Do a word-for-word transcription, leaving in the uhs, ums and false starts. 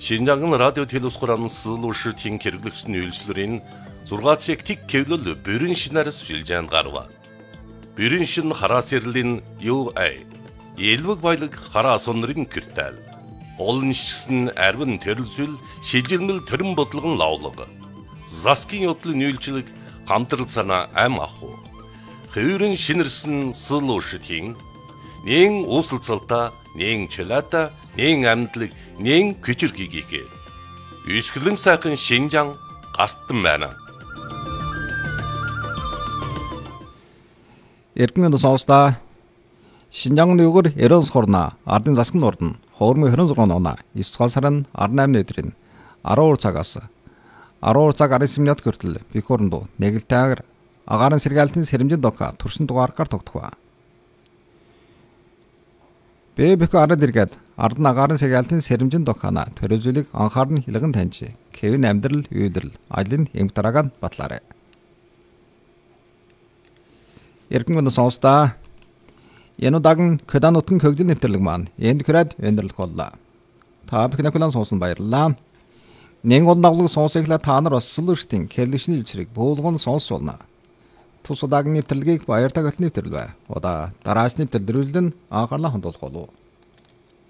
Шинжаан радио телевизхоран суулуушртын хэрэглэгчний үйлчлэрийн зургаан цаг тэг кевлэл бүрэн шинээр шилжээн гарва. Бүрэн шин хараа сэрлийн ю эй элвэг баялаг хараа сонрын киртэл. Олон шигсэн арвин төрөлсөл шилжилмэл төрөн бодлогон лавлаг. Заскин явдлын үйлчлэг хамтрал санаа ам аху. Хөврөн шинэрсэн суулуушртын нэн уусалцалта нэн чөлөөта нэн амьдлаг нэн күчирхийгээ үйсгэлэн сайхан Шинжаан гартан байна. Эргэн сонсдоо Шинжаан нүгэр Эренс хорна ардын засгийн ордон хоормын хорин зурган оноо эс дугаар сарын арван өдрийн арван цагаас арван цаг арван минут хүртэл бихорндоо нэгэлтэйгээр агаарын сэргээлтийн сэрэмжийн дока төрсөн дугааргаар тогтхоо. Бэбэк арад иргэд ардын агаарын сэргээлтийн сэрэмжийн докана төрөлжүүлэг анхаарн хилгэн таньж Кевин амьдрал үйлдэл ажлын эмх дараагаар батлаарай. Эргэн сонсдоо энэ удаагийн Көданутгийн хөгжил нэвтрэлэг маань энд хүрээд өндөрлөх боллоо. Та бүхэн хүлээн сонсон баярлалаа. Нэг удааглаг сонсохлаа та нар бас сүүлчтийн хэллэгчний үчирийг буулган сонсуулна. Тус удаагийн нэвтрэлгийг баяртайгаар нэвтрэлвэ. Удаа дараач нэвтрэл дөрвөлдөн анхаарлаа хандуулах болов.